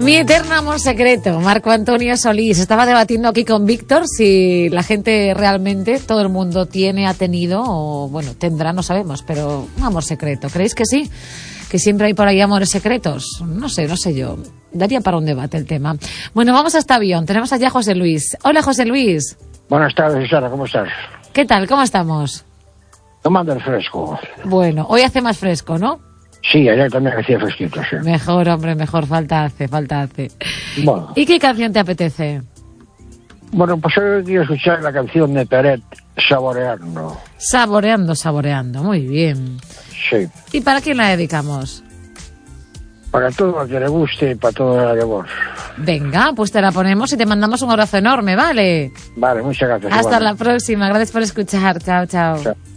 Mi eterno amor secreto, Marco Antonio Solís. Estaba debatiendo aquí con Víctor si la gente realmente, todo el mundo ha tenido, o bueno, tendrá, no sabemos, pero un amor secreto. ¿Creéis que sí? Que siempre hay por ahí amores secretos. No sé yo. Daría para un debate el tema. Bueno, vamos hasta Avión. Tenemos allá a José Luis. Hola, José Luis. Buenas tardes, Sara, ¿cómo estás? ¿Qué tal? ¿Cómo estamos? Tomando el fresco. Bueno, hoy hace más fresco, ¿no? Sí, ayer también hacía fresquito, sí. Mejor, hombre, mejor. Falta hace. Bueno. ¿Y qué canción te apetece? Bueno, pues hoy quiero escuchar la canción de Peret, Saboreando. Saboreando. Muy bien. Sí. ¿Y para quién la dedicamos? Para todo lo que le guste y para todo el amor. Venga, pues te la ponemos y te mandamos un abrazo enorme, ¿vale? Vale, muchas gracias. Hasta igual. la próxima. Gracias por escuchar. Chao. Chao.